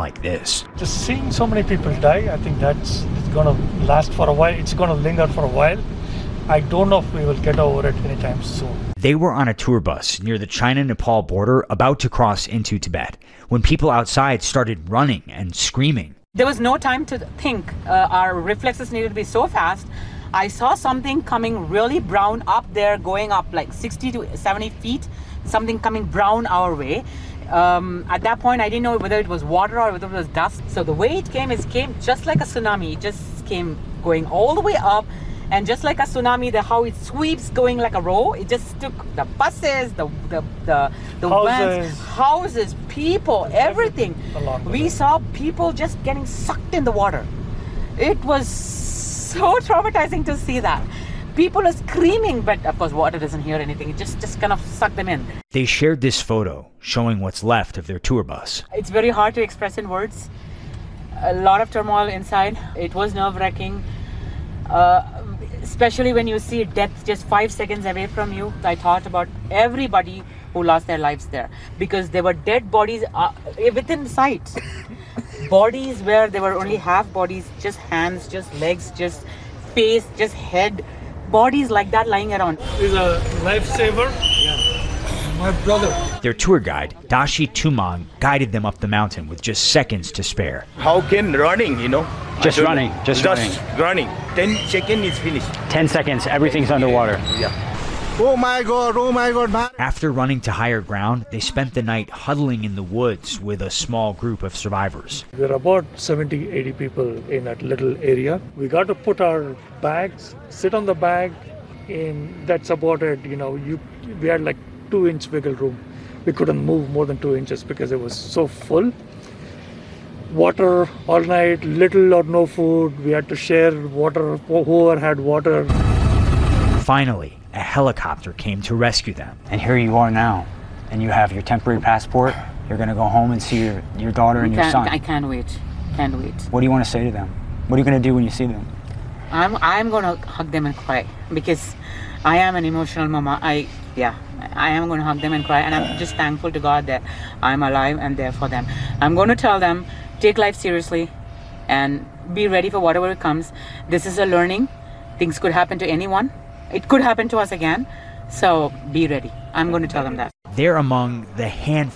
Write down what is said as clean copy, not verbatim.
like this. Just seeing so many people die, I think it's going to last for a while. It's going to linger for a while. I don't know if we will get over it anytime soon. They were on a tour bus near the China-Nepal border about to cross into Tibet when people outside started running and screaming. There was no time to think. Our reflexes needed to be so fast. I saw something coming really brown up there, going up like 60 to 70 feet, something coming brown our way. At that point, I didn't know whether it was water or whether it was dust. So the way it came just like a tsunami. It just came going all the way up. And just like a tsunami, how it sweeps going like a row, it just took the buses, the vans, houses, people, everything. We saw people just getting sucked in the water. It was so traumatizing to see that. People are screaming, but of course water doesn't hear anything. It just kind of sucked them in. They shared this photo showing what's left of their tour bus. It's very hard to express in words. A lot of turmoil inside. It was nerve-wracking. Especially when you see death just 5 seconds away from you. I thought about everybody who lost their lives there because there were dead bodies within sight. Bodies where there were only half bodies, just hands, just legs, just face, just head. Bodies like that lying around. He's a lifesaver. My brother. Their tour guide, Dashi Tumang, guided them up the mountain with just seconds to spare. How can running, Just running. 10 seconds is finished. 10 seconds, everything's underwater. Yeah. Oh my God, man. After running to higher ground, they spent the night huddling in the woods with a small group of survivors. There are about 70, 80 people in that little area. We got to put our bags, sit on the bag, and that's about it. We had like 2-inch wiggle room. We couldn't move more than 2 inches because it was so full. Water all night, little or no food. We had to share water, whoever had water. Finally, a helicopter came to rescue them. And here you are now, and you have your temporary passport. You're going to go home and see your daughter and your son. I can't wait. Can't wait. What do you want to say to them? What are you going to do when you see them? I'm going to hug them and cry because I am an emotional mama. I am going to hug them and cry, and I'm just thankful to God that I'm alive and there for them. I'm going to tell them, take life seriously and be ready for whatever comes. This is a learning. Things could happen to anyone. It could happen to us again. So be ready. I'm going to tell them that. They're among the handful